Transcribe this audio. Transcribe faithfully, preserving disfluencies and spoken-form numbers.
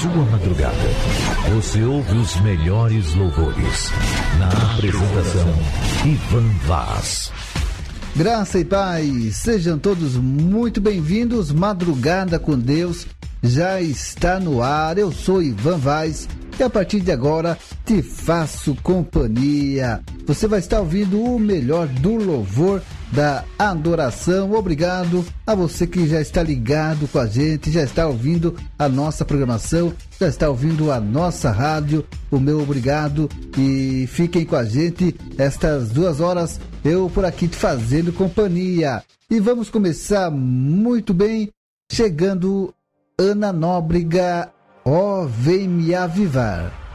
sua madrugada. Você ouve os melhores louvores. Na apresentação, Ivan Vaz. Graça e paz, sejam todos muito bem-vindos. Madrugada com Deus já está no ar. Eu sou Ivan Vaz e a partir de agora te faço companhia. Você vai estar ouvindo o melhor do louvor, da adoração. Obrigado a você que já está ligado com a gente, já está ouvindo a nossa programação, já está ouvindo a nossa rádio. O meu obrigado e fiquem com a gente estas duas horas, eu por aqui te fazendo companhia. E vamos começar muito bem, chegando Ana Nóbrega, ó, vem me avivar.